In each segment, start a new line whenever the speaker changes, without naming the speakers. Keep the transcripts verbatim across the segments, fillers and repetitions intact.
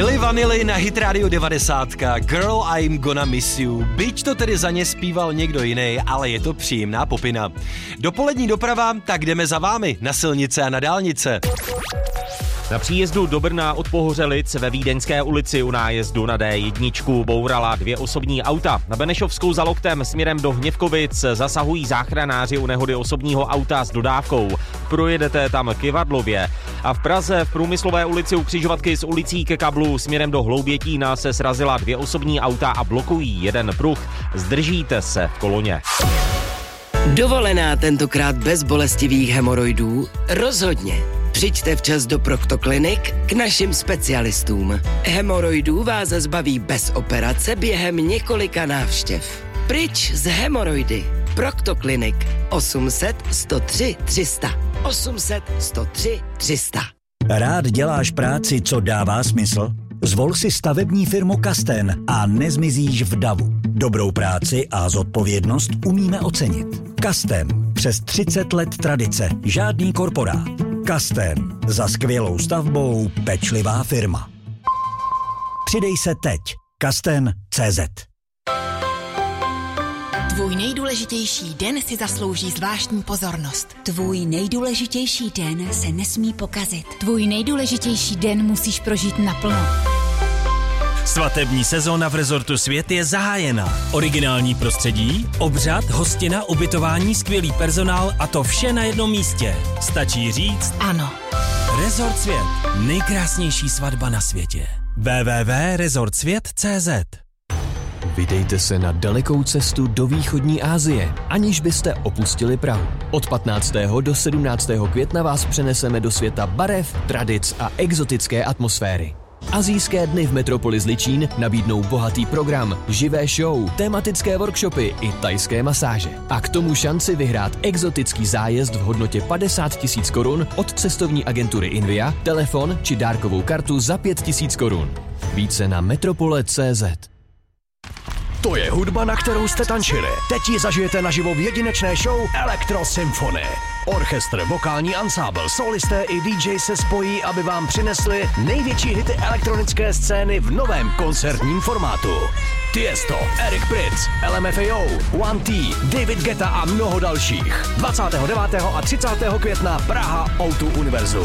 Milli Vanilli na Hit Radio devadesát. Girl, I'm gonna miss you. Byť to tedy za ně zpíval někdo jiný, ale je to příjemná popina. Dopolední doprava, tak jdeme za vámi na silnice a na dálnice.
Na příjezdu do Brna od Pohořelic ve Vídeňské ulici u nájezdu na D jedna bourala dvě osobní auta. Na Benešovskou za Loktem směrem do Hněvkovic zasahují záchranáři u nehody osobního auta s dodávkou. Projedete tam Kyvadlově. A v Praze v Průmyslové ulici u křižovatky s ulicí ke Kablu směrem do Hloubětína se srazila dvě osobní auta a blokují jeden pruh. Zdržíte se v koloně.
Dovolená tentokrát bez bolestivých hemoroidů? Rozhodně. Přijďte včas do Proktoklinik k našim specialistům. Hemoroidů vás zbaví bez operace během několika návštěv. Pryč z hemoroidy. Proktoklinik osm set sto tři tři sta. osm set sto tři tři sta.
Rád děláš práci, co dává smysl? Zvol si stavební firmu Kasten a nezmizíš v davu. Dobrou práci a zodpovědnost umíme ocenit. Kasten. Přes třicet let tradice. Žádný korporát. Kasten. Za skvělou stavbou pečlivá firma. Přidej se teď. Kasten tečka cé zet.
Tvůj nejdůležitější den si zaslouží zvláštní pozornost.
Tvůj nejdůležitější den se nesmí pokazit.
Tvůj nejdůležitější den musíš prožít naplno.
Svatební sezóna v Rezortu Svět je zahájena. Originální prostředí, obřad, hostina, ubytování, skvělý personál a to vše na jednom místě. Stačí říct
ano.
Rezort Svět. Nejkrásnější svatba na světě. w w w tečka rezort svět tečka cé zet.
Vydejte se na dalekou cestu do východní Asie, aniž byste opustili Prahu. Od patnáctého do sedmnáctého května vás přeneseme do světa barev, tradic a exotické atmosféry. Asijské dny v metropoli Zličín nabídnou bohatý program, živé show, tematické workshopy i thajské masáže. A k tomu šanci vyhrát exotický zájezd v hodnotě padesát tisíc korun od cestovní agentury Invia, telefon či dárkovou kartu za pět tisíc korun. Více na metropole tečka cé zet.
To je hudba, na kterou jste tančili. Teď ji zažijete naživo v jedinečné show Electro Symphony. Orchestr, vokální ansábl, solisté i dý džej se spojí, aby vám přinesli největší hity elektronické scény v novém koncertním formátu. Tiesto, Eric Prydz, el em ef á ó, One T, David Guetta a mnoho dalších. dvacátého devátého a třicátého května Praha ó dva Univerzum.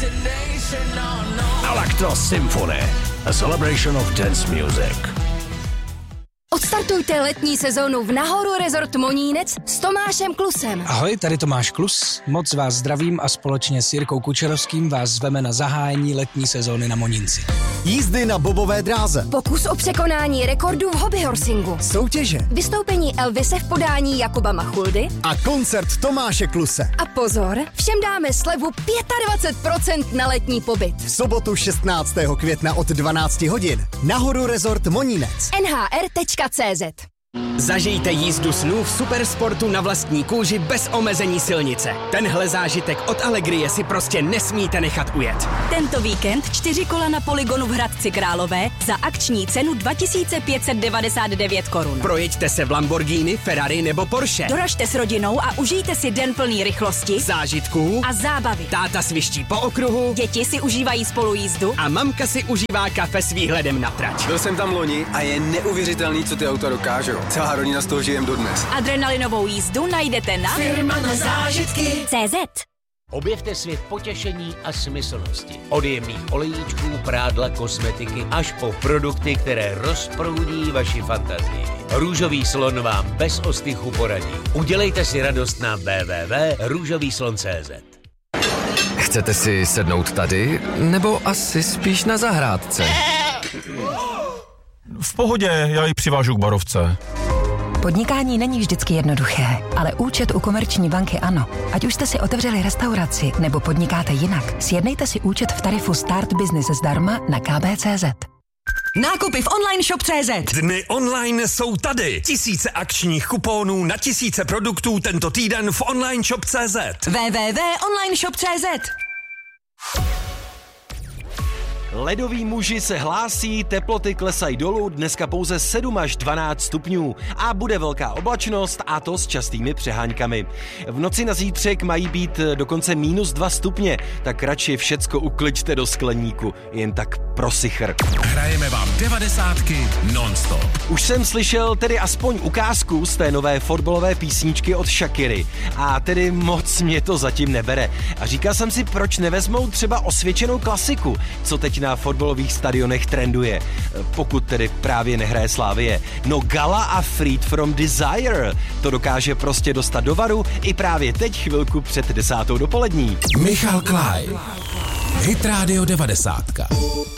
Electro Symphony, a celebration of dance music.
Odstartujte letní sezónu v Nahoru Resort Monínec s Tomášem Klusem.
Ahoj, tady Tomáš Klus. Moc vás zdravím a společně s Jirkou Kučerovským vás zveme na zahájení letní sezóny na Monínci.
Jízdy na bobové dráze.
Pokus o překonání rekordů v hobbyhorsingu.
Soutěže.
Vystoupení Elvise v podání Jakuba Machuldy.
A koncert Tomáše Kluse.
A pozor, všem dáme slevu dvacet pět procent na letní pobyt.
V sobotu šestnáctého května od dvanácti hodin. Nahoru Resort Monínec.
en há er tečka cé zet.
Zažijte jízdu snů v supersportu na vlastní kůži bez omezení silnice. Tenhle zážitek od Allegrie si prostě nesmíte nechat ujet.
Tento víkend čtyři kola na Polygonu v Hradci Králové za akční cenu dva tisíce pět set devadesát devět korun.
Projeďte se v Lamborghini, Ferrari nebo Porsche.
Doražte s rodinou a užijte si den plný rychlosti,
zážitků
a zábavy.
Táta sviští po okruhu,
děti si užívají spolujízdu
a mamka si užívá kafe s výhledem na trať.
Byl jsem tam loni a je neuvěřitelný, co ty auta dokážou. Celá rodina z toho žijem dodnes.
Adrenalinovou jízdu najdete na
Firma na zážitky
tečka cé zet.
Objevte svět potěšení a smyslnosti. Od jemných olejíčků, prádla, kosmetiky až po produkty, které rozproudí vaši fantazii. Růžový slon vám bez ostychu poradí. Udělejte si radost na w w w tečka růžový slon tečka cé zet.
Chcete si sednout tady, nebo asi spíš na zahrádce?
V pohodě, já ji přivážu k barovce.
Podnikání není vždycky jednoduché, ale účet u Komerční banky ano. Ať už jste si otevřeli restauraci nebo podnikáte jinak, sjednejte si účet v tarifu Start Business zdarma na ká bé tečka cé zet.
Nákupy v online shop tečka cé zet.
Dny online jsou tady. Tisíce akčních kuponů na tisíce produktů tento týden v online shop tečka cé zet.
w w w tečka online shop tečka cé zet.
Ledoví muži se hlásí, teploty klesají dolů, dneska pouze sedm až dvanáct stupňů a bude velká oblačnost a to s častými přeháňkami. V noci na zítřek mají být dokonce minus dva stupně, tak radši všecko ukličte do skleníku, jen tak pro sichr.
Hrajeme vám devadesátky non-stop.
Už jsem slyšel tedy aspoň ukázku z té nové fotbalové písničky od Shakiry a tedy moc mě to zatím nebere. A říkal jsem si, proč nevezmou třeba osvědčenou klasiku, co teď na fotbalových stadionech trenduje, pokud tedy právě nehraje Slavie. No Gala a Freed from Desire, to dokáže prostě dostat do varu i právě teď chvilku před desátou dopolední.
Michal Klaj, Hit Radio devadesátka.